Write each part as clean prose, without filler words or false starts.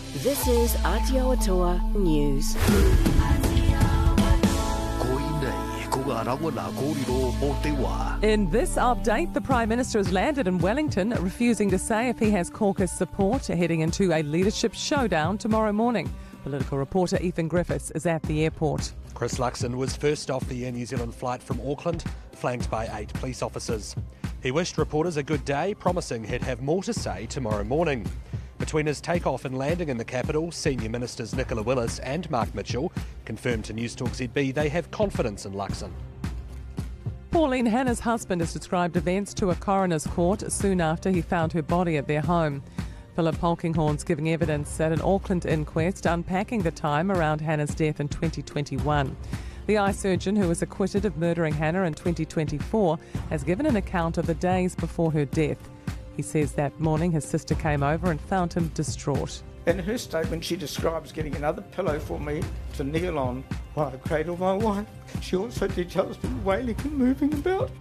This is Aotearoa News. In this update, the Prime Minister has landed in Wellington, refusing to say if he has caucus support, heading into a leadership showdown tomorrow morning. Political reporter Ethan Griffiths is at the airport. Chris Luxon was first off the Air New Zealand flight from Auckland, flanked by 8 police officers. He wished reporters a good day, promising he'd have more to say tomorrow morning. Between his takeoff and landing in the capital, Senior Ministers Nicola Willis and Mark Mitchell confirmed to Newstalk ZB they have confidence in Luxon. Pauline Hanna's husband has described events to a coroner's court soon after he found her body at their home. Philip Polkinghorn's giving evidence at an Auckland inquest unpacking the time around Hanna's death in 2021. The eye surgeon, who was acquitted of murdering Hanna in 2024, has given an account of the days before her death. He says that morning his sister came over and found him distraught. In her statement, she describes getting another pillow for me to kneel on while I cradle my wife. She also details me wailing and moving about.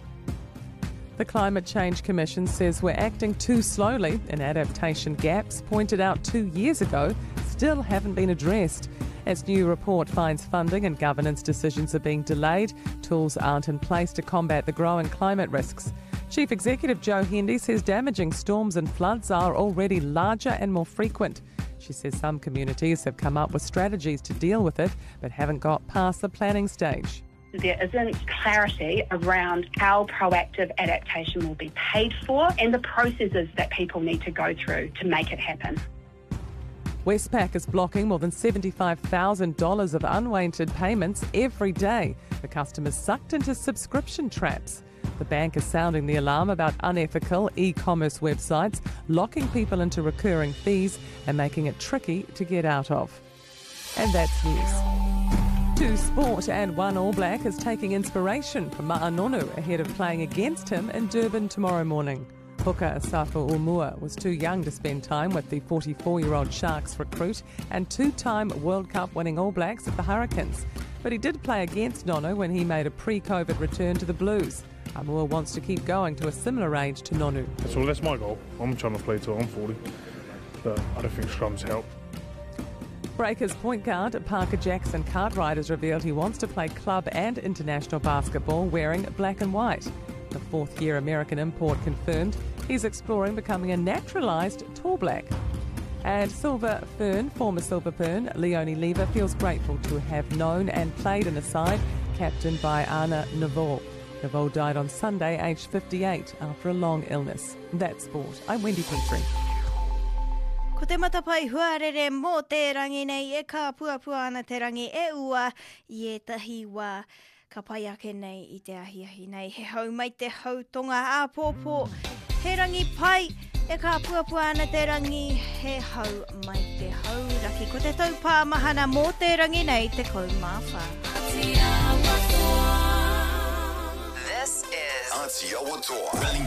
The Climate Change Commission says we're acting too slowly, and adaptation gaps pointed out 2 years ago still haven't been addressed. As new report finds funding and governance decisions are being delayed, tools aren't in place to combat the growing climate risks. Chief Executive Jo Hendy says damaging storms and floods are already larger and more frequent. She says some communities have come up with strategies to deal with it, but haven't got past the planning stage. There isn't clarity around how proactive adaptation will be paid for and the processes that people need to go through to make it happen. Westpac is blocking more than $75,000 of unwanted payments every day. The customers sucked into subscription traps. The bank is sounding the alarm about unethical e-commerce websites, locking people into recurring fees and making it tricky to get out of. And that's news. To sport, and one All Black is taking inspiration from Ma'anonu ahead of playing against him in Durban tomorrow morning. Hooker Asafo Umua was too young to spend time with the 44-year-old Sharks recruit and two-time World Cup winning All Blacks at the Hurricanes. But he did play against Nonu when he made a pre-COVID return to the Blues. Umua wants to keep going to a similar age to Nonu. That's my goal. I'm trying to play till I'm 40, but I don't think scrums help. Breakers point guard Parker Jackson Cartwright has revealed he wants to play club and international basketball wearing black and white. The fourth-year American import confirmed he's exploring becoming a naturalised tall black. And former Silver Fern, Leonie Lever, feels grateful to have known and played in a side captained by Anna Neville. Neville died on Sunday, aged 58, after a long illness. That's sport. I'm Wendy Petrie. Ko te matapai huarere mō te rangi nei e ka puapua ana te rangi e ua I e tahi wā ka pai ake nei I te ahiahi nei. He hau mai te hau tonga a pōpō. He rangi pai e ka puapua ana te rangi he hau mai te hau raki. Ko te taupā mahana mō te rangi nei te kaumawha. This is Aotearoa.